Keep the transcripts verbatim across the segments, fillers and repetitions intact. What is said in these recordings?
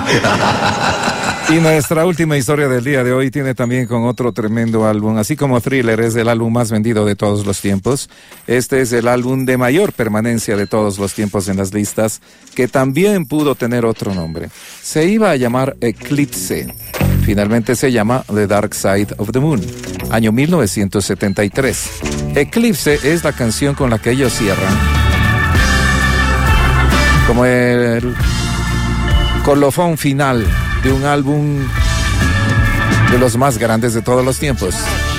Y nuestra última historia del día de hoy tiene también con otro tremendo álbum. Así como Thriller es el álbum más vendido de todos los tiempos, este es el álbum de mayor permanencia de todos los tiempos en las listas, que también pudo tener otro nombre. Se iba a llamar Eclipse. Finalmente se llama The Dark Side of the Moon, año mil novecientos setenta y tres. Eclipse es la canción con la que ellos cierran como el colofón final de un álbum de los más grandes de todos los tiempos.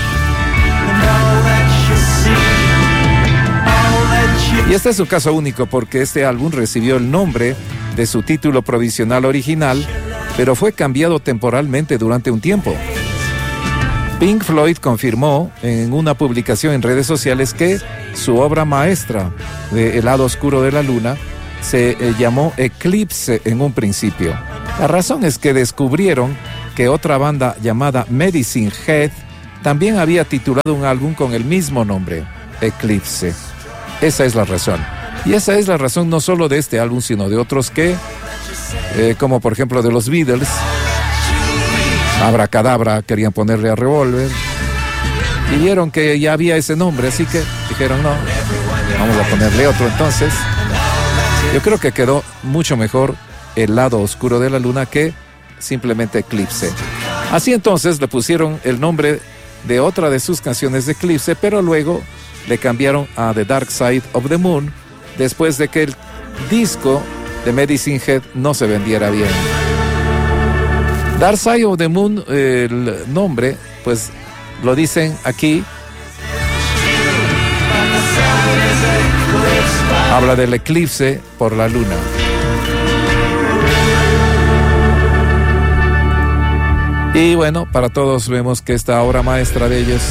Y este es un caso único porque este álbum recibió el nombre de su título provisional original, pero fue cambiado temporalmente durante un tiempo. Pink Floyd confirmó en una publicación en redes sociales que su obra maestra de El lado oscuro de la luna se eh, llamó Eclipse en un principio. La razón es que descubrieron que otra banda llamada Medicine Head también había titulado un álbum con el mismo nombre, Eclipse. Esa es la razón. Y esa es la razón no solo de este álbum, sino de otros que, eh, como por ejemplo de los Beatles, Abracadabra querían ponerle a Revolver, y vieron que ya había ese nombre, así que dijeron no, vamos a ponerle otro. Entonces, yo creo que quedó mucho mejor El lado oscuro de la luna que simplemente Eclipse. Así entonces le pusieron el nombre de otra de sus canciones de Eclipse, pero luego le cambiaron a The Dark Side of the Moon después de que el disco de Medicine Head no se vendiera bien. Dark Side of the Moon, el nombre, pues lo dicen aquí. Habla del eclipse por la luna. Y bueno, para todos vemos que esta obra maestra de ellos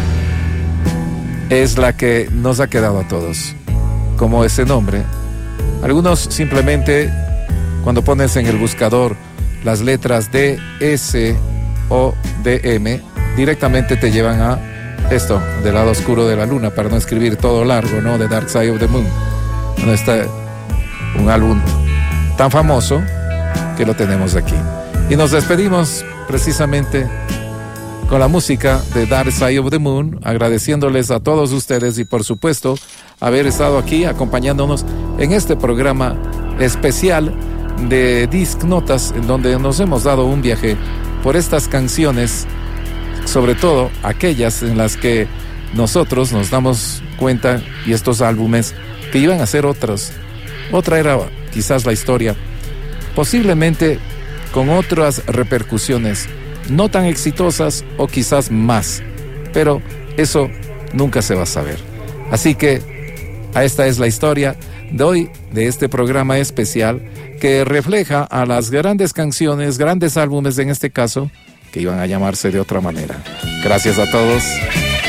es la que nos ha quedado a todos, como ese nombre. Algunos simplemente, cuando pones en el buscador las letras D, S o D, M, directamente te llevan a esto, del lado oscuro de la luna, para no escribir todo largo, ¿no? The Dark Side of the Moon. No está un álbum tan famoso que lo tenemos aquí. Y nos despedimos precisamente con la música de Dark Side of the Moon, agradeciéndoles a todos ustedes y por supuesto haber estado aquí acompañándonos en este programa especial de Disc Notas, en donde nos hemos dado un viaje por estas canciones, sobre todo aquellas en las que nosotros nos damos cuenta, y estos álbumes que iban a ser otros, otra era quizás la historia, posiblemente con otras repercusiones, no tan exitosas o quizás más, pero eso nunca se va a saber. Así que esta es la historia de hoy, de este programa especial que refleja a las grandes canciones, grandes álbumes en este caso, que iban a llamarse de otra manera. Gracias a todos.